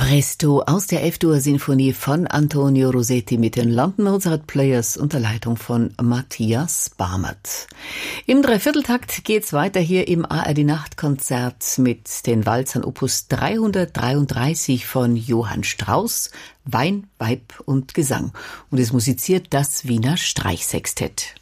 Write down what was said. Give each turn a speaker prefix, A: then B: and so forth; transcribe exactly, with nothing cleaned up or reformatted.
A: Presto aus der F-Dur-Sinfonie von Antonio Rossetti mit den London Mozart Players unter Leitung von Matthias Barmert. Im Dreivierteltakt geht's weiter hier im A R D-Nachtkonzert mit den Walzern Opus dreihundertdreiunddreißig von Johann Strauss, Wein, Weib und Gesang. Und es musiziert das Wiener Streichsextett.